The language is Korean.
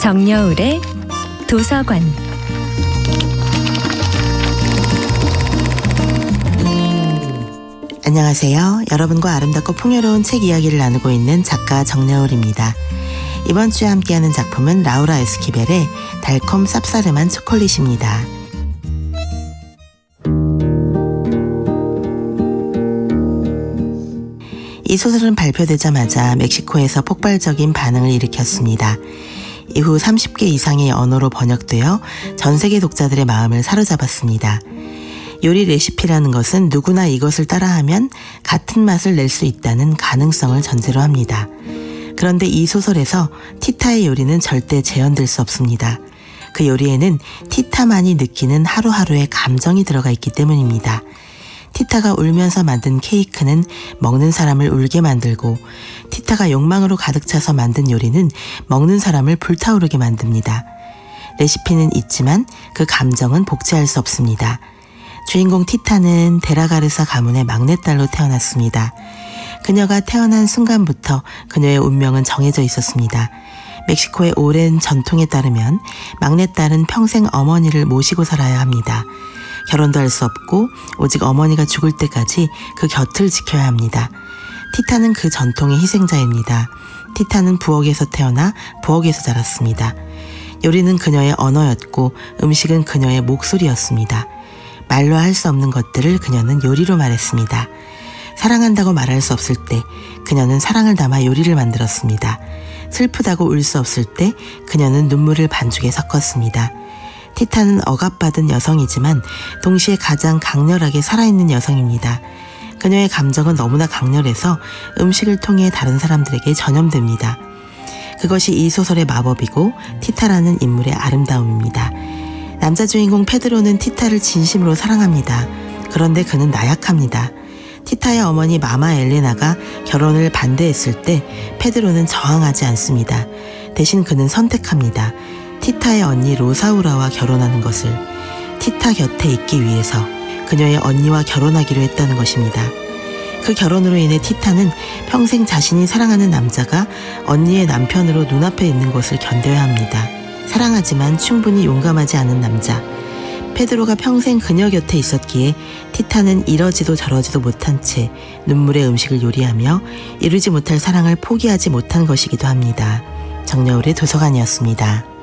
정여울의 도서관. 안녕하세요. 여러분과 아름답고 풍요로운 책 이야기를 나누고 있는 작가 정여울입니다. 이번 주에 함께하는 작품은 라우라 에스키벨의 달콤 쌉싸름한 초콜릿입니다. 이 소설은 발표되자마자 멕시코에서 폭발적인 반응을 일으켰습니다. 이후 30개 이상의 언어로 번역되어 전 세계 독자들의 마음을 사로잡았습니다. 요리 레시피라는 것은 누구나 이것을 따라하면 같은 맛을 낼 수 있다는 가능성을 전제로 합니다. 그런데 이 소설에서 티타의 요리는 절대 재현될 수 없습니다. 그 요리에는 티타만이 느끼는 하루하루의 감정이 들어가 있기 때문입니다. 티타가 울면서 만든 케이크는 먹는 사람을 울게 만들고, 티타가 욕망으로 가득 차서 만든 요리는 먹는 사람을 불타오르게 만듭니다. 레시피는 있지만 그 감정은 복제할 수 없습니다. 주인공 티타는 데라가르사 가문의 막내딸로 태어났습니다. 그녀가 태어난 순간부터 그녀의 운명은 정해져 있었습니다. 멕시코의 오랜 전통에 따르면 막내딸은 평생 어머니를 모시고 살아야 합니다. 결혼도 할 수 없고 오직 어머니가 죽을 때까지 그 곁을 지켜야 합니다. 티타는 그 전통의 희생자입니다. 티타는 부엌에서 태어나 부엌에서 자랐습니다. 요리는 그녀의 언어였고 음식은 그녀의 목소리였습니다. 말로 할 수 없는 것들을 그녀는 요리로 말했습니다. 사랑한다고 말할 수 없을 때 그녀는 사랑을 담아 요리를 만들었습니다. 슬프다고 울 수 없을 때 그녀는 눈물을 반죽에 섞었습니다. 티타는 억압받은 여성이지만 동시에 가장 강렬하게 살아있는 여성입니다. 그녀의 감정은 너무나 강렬해서 음식을 통해 다른 사람들에게 전염됩니다. 그것이 이 소설의 마법이고 티타라는 인물의 아름다움입니다. 남자 주인공 페드로는 티타를 진심으로 사랑합니다. 그런데 그는 나약합니다. 티타의 어머니 마마 엘레나가 결혼을 반대했을 때 페드로는 저항하지 않습니다. 대신 그는 선택합니다. 티타의 언니 로사우라와 결혼하는 것을. 티타 곁에 있기 위해서 그녀의 언니와 결혼하기로 했다는 것입니다. 그 결혼으로 인해 티타는 평생 자신이 사랑하는 남자가 언니의 남편으로 눈앞에 있는 것을 견뎌야 합니다. 사랑하지만 충분히 용감하지 않은 남자. 페드로가 평생 그녀 곁에 있었기에 티타는 이러지도 저러지도 못한 채 눈물의 음식을 요리하며 이루지 못할 사랑을 포기하지 못한 것이기도 합니다. 정여울의 도서관이었습니다.